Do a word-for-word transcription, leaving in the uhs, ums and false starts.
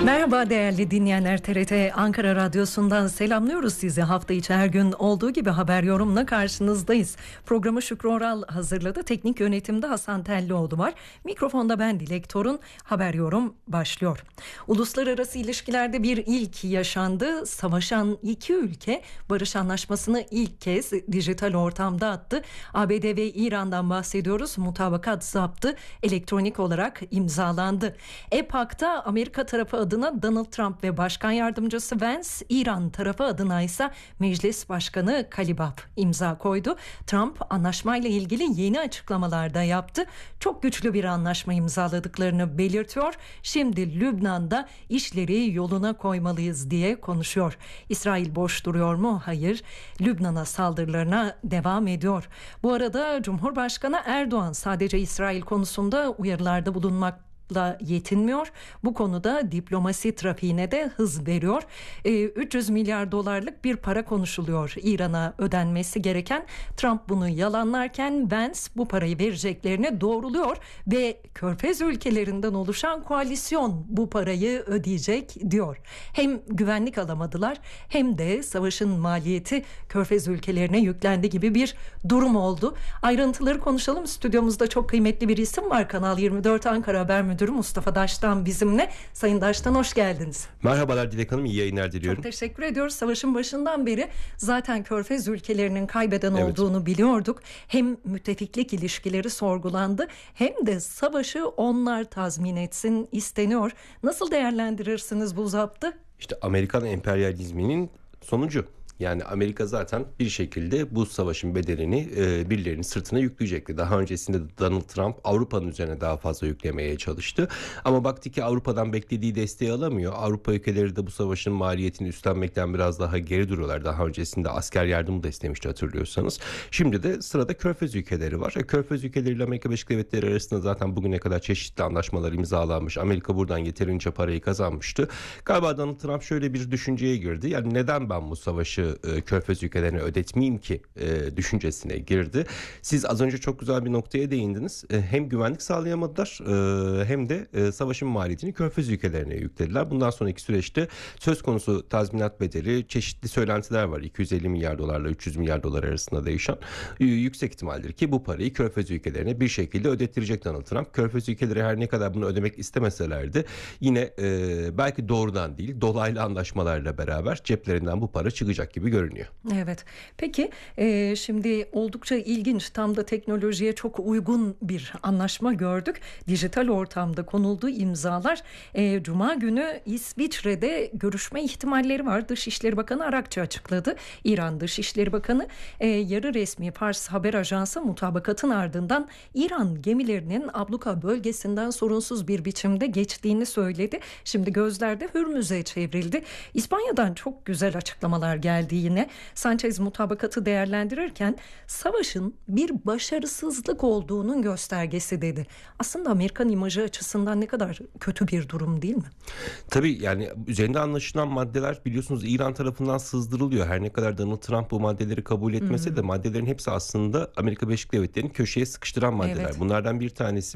Merhaba değerli dinleyenler, T R T Ankara Radyosu'ndan selamlıyoruz sizi. Hafta içi her gün olduğu gibi haber yorumla karşınızdayız. Programı Şükrü Oral hazırladı. Teknik yönetimde Hasan Tellioğlu var. Mikrofonda ben Dilek Torun. Haber yorum başlıyor. Uluslararası ilişkilerde bir ilk yaşandı. Savaşan iki ülke barış anlaşmasını ilk kez dijital ortamda attı. A B D ve İran'dan bahsediyoruz. Mutabakat zaptı elektronik olarak imzalandı. E-Pak'ta Amerika tarafı adına Donald Trump ve Başkan Yardımcısı Vance, İran tarafı adına ise Meclis Başkanı Kalibaf imza koydu. Trump anlaşmayla ilgili yeni açıklamalar da yaptı. Çok güçlü bir anlaşma imzaladıklarını belirtiyor. Şimdi Lübnan'da işleri yoluna koymalıyız diye konuşuyor. İsrail boş duruyor mu? Hayır. Lübnan'a saldırılarına devam ediyor. Bu arada Cumhurbaşkanı Erdoğan sadece İsrail konusunda uyarılarda bulunmak yetinmiyor. Bu konuda diplomasi trafiğine de hız veriyor. Ee, üç yüz milyar dolarlık bir para konuşuluyor İran'a ödenmesi gereken. Trump bunu yalanlarken Vance bu parayı vereceklerini doğruluyor ve Körfez ülkelerinden oluşan koalisyon bu parayı ödeyecek diyor. Hem güvenlik alamadılar hem de savaşın maliyeti Körfez ülkelerine yüklendi gibi bir durum oldu. Ayrıntıları konuşalım. Stüdyomuzda çok kıymetli bir isim var. Kanal yirmi dört Ankara Haber Müdürü Mustafa Daştan bizimle. Sayın Daştan hoş geldiniz. Merhabalar Dilek Hanım, iyi yayınlar diliyorum. Çok teşekkür ediyoruz. Savaşın başından beri zaten Körfez ülkelerinin kaybeden Evet. olduğunu biliyorduk. Hem müttefiklik ilişkileri sorgulandı hem de savaşı onlar tazmin etsin isteniyor. Nasıl değerlendirirsiniz bu zaptı? İşte Amerikan emperyalizminin sonucu. Yani Amerika zaten bir şekilde bu savaşın bedelini e, birilerinin sırtına yükleyecekti. Daha öncesinde Donald Trump Avrupa'nın üzerine daha fazla yüklemeye çalıştı. Ama baktı ki Avrupa'dan beklediği desteği alamıyor. Avrupa ülkeleri de bu savaşın maliyetini üstlenmekten biraz daha geri duruyorlar. Daha öncesinde asker yardımı da istemişti hatırlıyorsanız. Şimdi de sırada Körfez ülkeleri var. E, Körfez ülkeleriyle Amerika Birleşik Devletleri arasında zaten bugüne kadar çeşitli anlaşmalar imzalanmış. Amerika buradan yeterince parayı kazanmıştı. Galiba Donald Trump şöyle bir düşünceye girdi. Yani neden ben bu savaşı Körfez ülkelerine ödetmeyeyim ki e, düşüncesine girdi. Siz az önce çok güzel bir noktaya değindiniz. E, hem güvenlik sağlayamadılar e, hem de e, savaşın maliyetini Körfez ülkelerine yüklediler. Bundan sonraki süreçte söz konusu tazminat bedeli çeşitli söylentiler var. iki yüz elli milyar dolarla üç yüz milyar dolar arasında değişen. E, yüksek ihtimaldir ki bu parayı Körfez ülkelerine bir şekilde ödettirecek Donald Trump. Körfez ülkeleri her ne kadar bunu ödemek istemeselerdi yine e, belki doğrudan değil dolaylı anlaşmalarla beraber ceplerinden bu para çıkacak gibi görünüyor. Evet. Peki e, şimdi oldukça ilginç, tam da teknolojiye çok uygun bir anlaşma gördük. Dijital ortamda konuldu imzalar. E, Cuma günü İsviçre'de görüşme ihtimalleri var. Dışişleri Bakanı Arakçı açıkladı. İran Dışişleri Bakanı e, yarı resmi Pars Haber Ajansı mutabakatın ardından İran gemilerinin abluka bölgesinden sorunsuz bir biçimde geçtiğini söyledi. Şimdi gözler de Hürmüz'e çevrildi. İspanya'dan çok güzel açıklamalar geldi yine. Sanchez mutabakatı değerlendirirken savaşın bir başarısızlık olduğunun göstergesi dedi. Aslında Amerikan imajı açısından ne kadar kötü bir durum değil mi? Tabii yani üzerinde anlaşılan maddeler biliyorsunuz İran tarafından sızdırılıyor. Her ne kadar Donald Trump bu maddeleri kabul etmese hmm. de maddelerin hepsi aslında Amerika Birleşik Devletleri'ni köşeye sıkıştıran maddeler. Evet. Bunlardan bir tanesi